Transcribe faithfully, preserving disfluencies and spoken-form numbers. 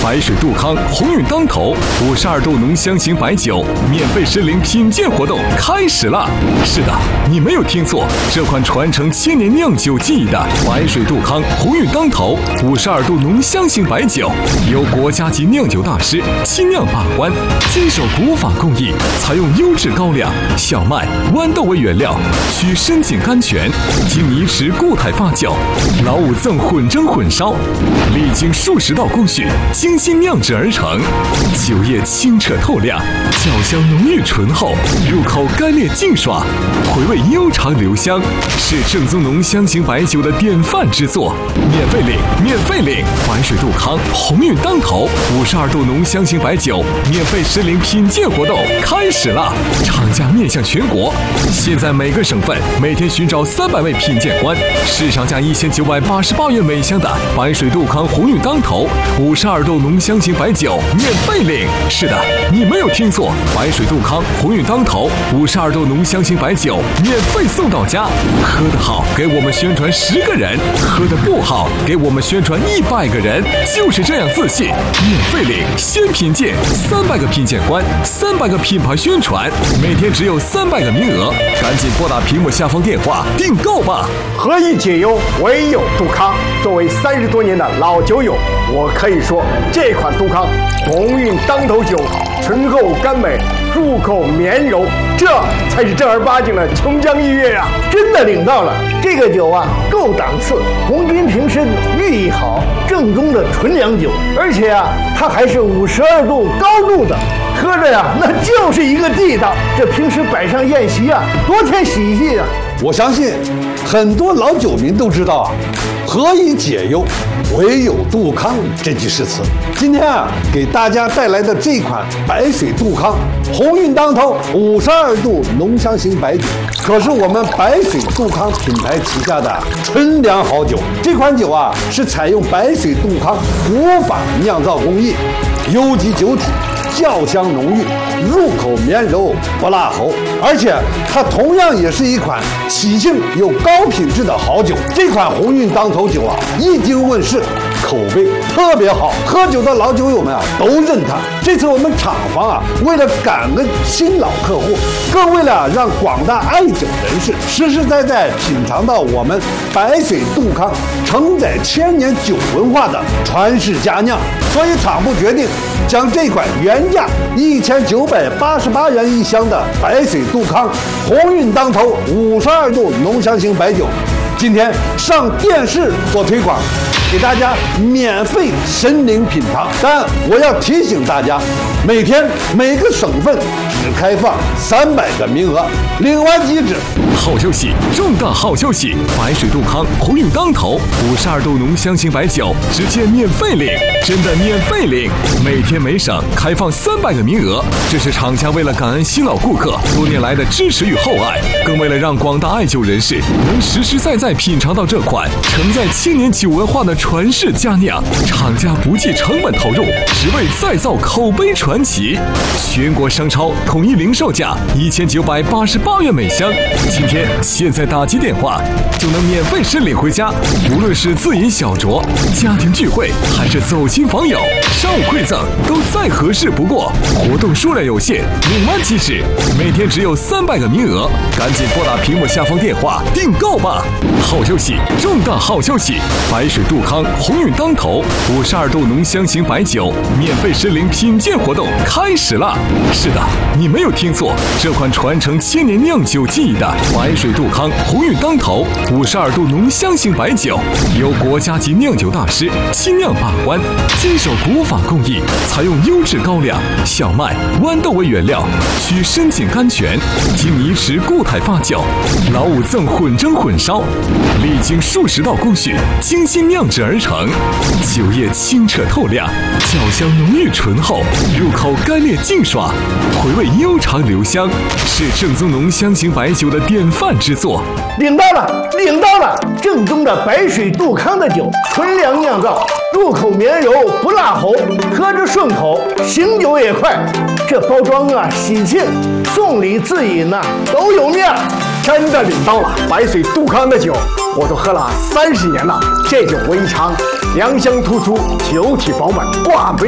白水杜康，鸿运当头，五十二度浓香型白酒免费申领品鉴活动开始了。是的，你没有听错，这款传承千年酿酒技艺的白水杜康，鸿运当头，五十二度浓香型白酒，由国家级酿酒大师亲酿把关，坚守古法工艺，采用优质高粱、小麦、豌豆为原料，取深井甘泉，经泥池固态发酵，老五赠混蒸混烧，历经数十道工序，精心酿制而成。酒液清澈透亮，酒香浓郁醇厚，入口干裂净爽，回味悠长留香，是正宗浓香型白酒的典范之作。免费领，免费领！白水杜康，鸿运当头，五十二度浓香型白酒免费申领品鉴活动开始了。厂家面向全国，现在每个省份每天寻找三百位品鉴官，市场价一千九百八十八元每箱的白水杜康鸿运当头五十二度浓香型白酒免费领。是的，你没有听错，白水杜康鸿运当头五十二度浓香型白酒免费送到家。喝得好，给我们宣传十个人；喝得不好，给我们宣传一百个人。就是这样自信，免费领，先品鉴，三百个品鉴官，三百个品牌宣传，每天只有三百个名额，赶紧拨打屏幕下方电话订购吧。 何以解忧，唯有杜康。作为三十多年的老酒友，我可以说，这款杜康鸿运当头酒，醇厚甘美，入口绵柔，这才是正儿八经的琼浆玉液啊！真的领到了，这个酒啊，够档次，红金瓶身，寓意好，正宗的纯粮酒，而且啊，它还是五十二度高度的。喝着呀，那就是一个地道。这平时摆上宴席啊，多添喜气啊！ 我相信很多老酒民都知道啊，何以解忧，唯有杜康这句诗词。今天啊，给大家带来的这款白水杜康鸿运当头五十二度浓香型白酒，可是我们白水杜康品牌旗下的纯粮好酒。这款酒啊，是采用白水杜康古法酿造工艺，优级酒体，酵香浓郁，入口绵柔不辣喉，而且它同样也是一款喜庆又高品质的好酒。这款鸿运当头酒啊，一经问世，口碑特别好，喝酒的老酒友们啊都认它。这次我们厂房啊，为了感恩新老客户，更为了让广大爱酒人士实实在在品尝到我们白水杜康承载千年酒文化的传世佳酿，所以厂部决定将这款原价一千九百八十八元一箱的白水杜康鸿运当头五十二度浓香型白酒，今天上电视做推广，给大家免费申领品尝。但我要提醒大家，每天每个省份只开放三百个名额，领完即止。 好消息，重大好消息！白水杜康鸿运当头五十二度浓香型白酒直接免费领，真的免费领！每天每省开放三百个名额，这是厂家为了感恩新老顾客多年来的支持与厚爱，更为了让广大爱酒人士能实实在在品尝到这款承载千年酒文化的传世佳酿，厂家不计成本投入，只为再造口碑传奇。全国商超统一零售价一千九百八十八元每箱，今天现在打击电话就能免费申领回家。无论是自饮小酌、家庭聚会，还是走亲访友、商务馈赠，都再合适不过。活动数量有限，领完即止，每天只有三百个名额，赶紧拨打屏幕下方电话订购吧！好消息，重大好消息！白水杜康鸿运当头五十二度浓香型白酒免费申领品鉴活动开始了。是的，你没有听错，这款传承千年酿酒技艺的白水杜康鸿运当头五十二度浓香型白酒，由国家级酿酒大师亲酿把关，坚守古法工艺，采用优质高粱、小麦、豌豆为原料，取深井甘泉，经泥池固态发酵，老五赠混蒸混烧，历经数十道工序，精心酿制而成。酒液清澈透亮，酒香浓郁醇厚，入口干裂净爽，回味悠长留香，是正宗浓香型白酒的典范之作。 领到了，领到了！正宗的白水杜康的酒，纯粮酿造，入口绵柔不辣喉，喝着顺口，醒酒也快。这包装啊，喜庆，送礼自饮呐、啊，都有面儿。真的领到了白水杜康的酒，我都喝了三十年了。这酒我一尝，良香突出，酒体饱满，挂杯。